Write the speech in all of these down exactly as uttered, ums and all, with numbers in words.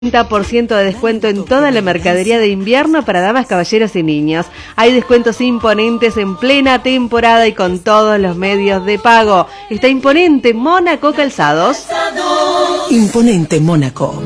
treinta por ciento de descuento en toda la mercadería de invierno para damas, caballeros y niños. Hay descuentos imponentes en plena temporada y con todos los medios de pago. Está imponente Mónaco Calzados. Imponente Mónaco.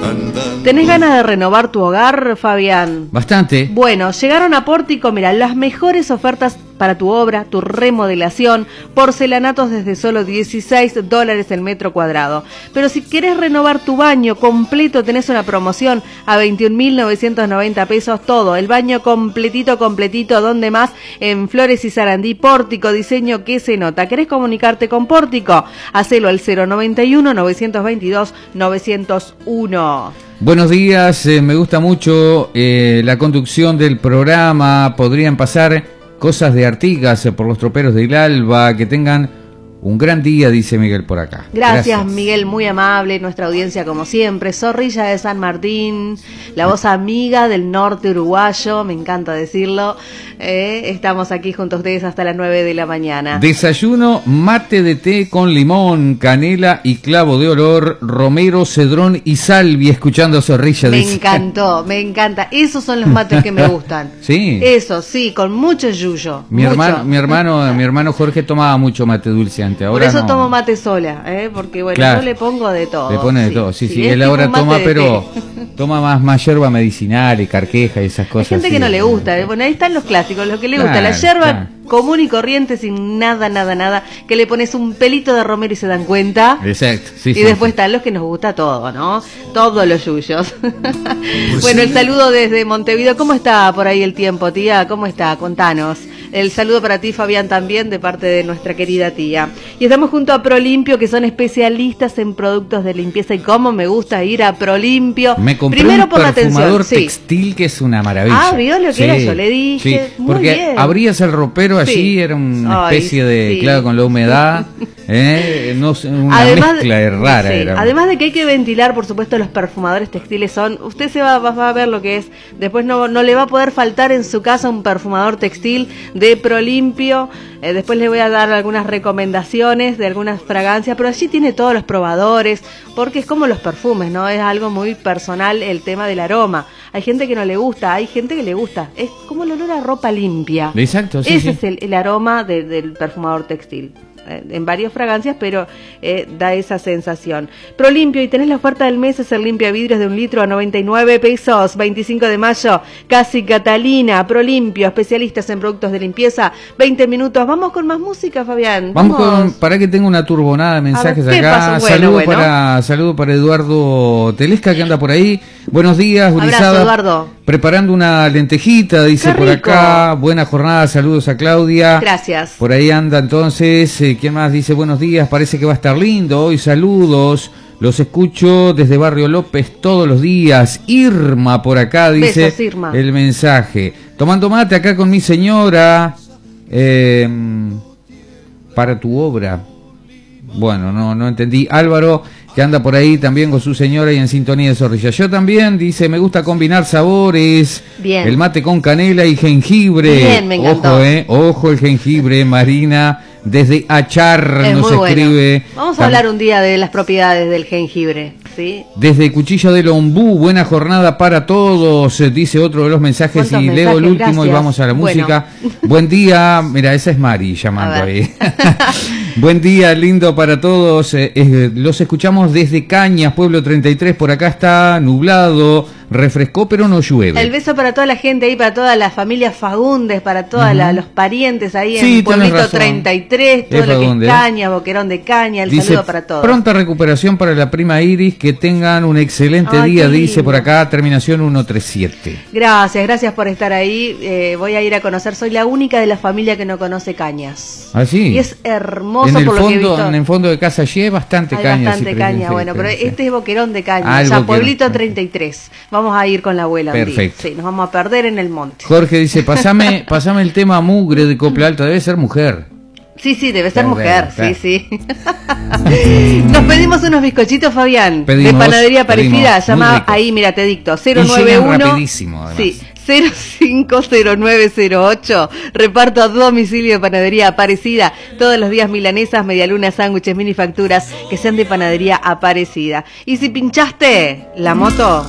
¿Tenés ganas de renovar tu hogar, Fabián? Bastante. Bueno, llegaron a Pórtico, mira, las mejores ofertas para tu obra, tu remodelación, porcelanatos desde solo dieciséis dólares el metro cuadrado. Pero si querés renovar tu baño completo, tenés una promoción a veintiún mil novecientos noventa pesos todo. El baño completito, completito, ¿dónde más? En Flores y Sarandí. Pórtico, diseño que se nota. ¿Querés comunicarte con Pórtico? Hacelo al cero noventa y uno, novecientos veintidós, novecientos uno. Buenos días, eh, me gusta mucho eh, la conducción del programa. Podrían pasar cosas de Artigas por los troperos del Alba. Que tengan un gran día, dice Miguel por acá. Gracias, Gracias, Miguel, muy amable, nuestra audiencia como siempre. Zorrilla de San Martín, la voz amiga del norte uruguayo, me encanta decirlo. Eh, estamos aquí junto a ustedes hasta las nueve de la mañana. Desayuno, mate de té con limón, canela y clavo de olor, romero, cedrón y salvia, escuchando Zorrilla. Me dice. encantó, me encanta. Esos son los mates que me gustan. Sí. Eso, sí, con mucho yuyo. Mi mucho. hermano, mi hermano, mi hermano Jorge tomaba mucho mate dulce antes. Ahora Por eso no. tomo mate sola, ¿eh? Porque bueno, Claro. yo le pongo de todo. Le pone de sí, todo, sí, sí. sí, es Él tipo ahora un mate toma, de pero té. toma más, más yerba medicinal y carqueja y esas Hay cosas. gente así. que no le gusta, ¿eh? Bueno, ahí están los clásicos, lo que le gusta, Claro, la yerba claro. común y corriente sin nada, nada, nada, que le pones un pelito de romero y se dan cuenta. Exacto, sí, Y sí, después sí. están los que nos gusta todo, ¿no? Todos los yuyos. Bueno, el saludo desde Montevideo. ¿Cómo está por ahí el tiempo, tía? ¿Cómo está? Contanos. El saludo para ti, Fabián, también, de parte de nuestra querida tía. Y estamos junto a Prolimpio, que son especialistas en productos de limpieza. Y cómo me gusta ir a Prolimpio. Me compré Primero un por la perfumador atención. Sí. textil que es una maravilla. Ah, ¿vio lo que era? Yo le dije. Sí, Muy porque bien. abrías el ropero allí, Sí. era una Ay, especie de, sí. claro, con la humedad, ¿eh? No sé, una Además, mezcla de rara sí, era. además de que hay que ventilar, por supuesto, los perfumadores textiles son, usted se va, va a ver lo que es, después no, no le va a poder faltar en su casa un perfumador textil de Prolimpio. Eh, después le voy a dar algunas recomendaciones de algunas fragancias, pero allí tiene todos los probadores, porque es como los perfumes, ¿no? Es algo muy personal el tema del aroma. Hay gente que no le gusta, hay gente que le gusta. Es como el olor a ropa limpia. Exacto, sí, Ese sí. es el, el aroma de, del perfumador textil. Eh, en varias fragancias, pero eh, da esa sensación. Prolimpio, y tenés la oferta del mes, es el limpia vidrios de un litro a noventa y nueve pesos, veinticinco de mayo, Casi Catalina. Prolimpio, especialistas en productos de limpieza, veinte minutos. Vamos con más música, Fabián. Vamos con, para que tenga una turbonada de mensajes A ver, ¿qué acá. pasó? Bueno, saludo bueno. para saludo para Eduardo Telesca, que anda por ahí. Buenos días, gurizada. Abrazo, Eduardo. Preparando una lentejita, dice Qué por rico. acá. Buena jornada, saludos a Claudia. Gracias. Por ahí anda entonces. Eh, ¿Quién más dice buenos días? Parece que va a estar lindo hoy. Saludos. Los escucho desde Barrio López todos los días. Irma por acá dice Besos, Irma. el mensaje. Tomando mate acá con mi señora. Eh, para tu obra. Bueno, no, no entendí. Álvaro, que anda por ahí también con su señora y en sintonía de Zorrilla. Yo también, dice, me gusta combinar sabores. Bien. El mate con canela y jengibre. Bien, me encantó. Ojo, eh. Ojo el jengibre, Marina. Desde Achar Es nos muy bueno. escribe. Vamos a Tam- hablar un día de las propiedades del jengibre, ¿sí? Desde Cuchilla del Ombú, buena jornada para todos, eh, dice otro de los mensajes y ¿Cuántos leo el mensajes? último y Gracias. vamos a la Bueno. música. Buen día, mira, esa es Mari llamando A ver. ahí. Buen día, lindo para todos, eh, eh, los escuchamos desde Cañas, Pueblo treinta y tres, por acá está nublado, refrescó pero no llueve. El beso para toda la gente ahí, para toda la familia Fagundes, para todos Ujú. los parientes ahí Sí, en Pueblito tenés razón. treinta y tres, todo Es lo que Fagundes. es Caña, Boquerón de Caña, el Dice, saludo para todos. pronta recuperación para la prima Iris, que tengan un excelente Ay, día, qué dice lindo. por acá, terminación ciento treinta y siete. Gracias, gracias por estar ahí. Eh, voy a ir a conocer, soy la única de la familia que no conoce Cañas. ¿Ah, sí? Y es hermoso en el por lo que he fondo, visto. en el fondo de casa allí hay bastante Hay caña. bastante sí, caña, sí, bueno, sí, pero sí. este es Boquerón de Caña, Ah, el ya Boquerón. Pueblito treinta y tres. Vamos a ir con la abuela un día. Perfecto. Sí, nos vamos a perder en el monte. Jorge dice, pasame, pasame el tema mugre de Copla Alta, debe ser mujer. Sí, sí, debe ser Claro, mujer, claro. sí, sí. Nos pedimos unos bizcochitos, Fabián, Pedimos, de panadería pedimos, parecida, muy llama rico. ahí, mira, te dicto, cero Y nueve llegan uno rapidísimo, además. Sí, cero cinco cero nueve cero ocho. Reparto a domicilio de Panadería Aparecida. Todos los días milanesas, medialunas, sándwiches, minifacturas que sean de Panadería Aparecida. Y si pinchaste la moto,